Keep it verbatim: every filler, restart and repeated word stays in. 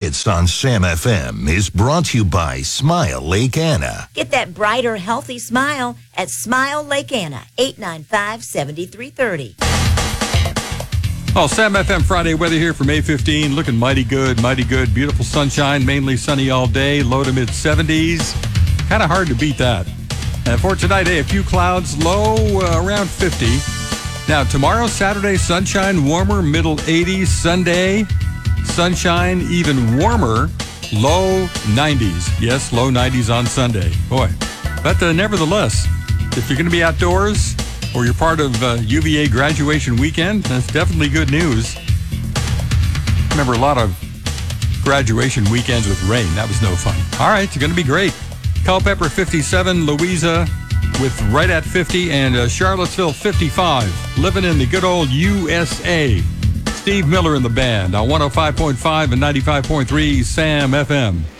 Breakfast on Sam F M is brought to you by Smile Lake Anna. Get that brighter, healthy smile at Smile Lake Anna, eight nine five, seven three three zero. Oh, Sam F M Friday weather here for May fifteenth. Looking mighty good, mighty good. Beautiful sunshine, mainly sunny all day, low to mid seventies. Kind of hard to beat that. And for tonight, a few clouds, low uh, around fifty. Now, tomorrow, Saturday, sunshine, warmer, middle eighties. Sunday, sunshine, even warmer, low nineties. Yes, low nineties on Sunday. Boy, but uh, nevertheless, if you're going to be outdoors or you're part of uh, U V A graduation weekend, that's definitely good news. Remember a lot of graduation weekends with rain. That was no fun. All right, it's going to be great. Culpeper fifty-seven, Louisa with right at fifty, and uh, Charlottesville fifty-five. Living in the good old U S A. Steve Miller in the band on one oh five point five and ninety-five point three Sam F M.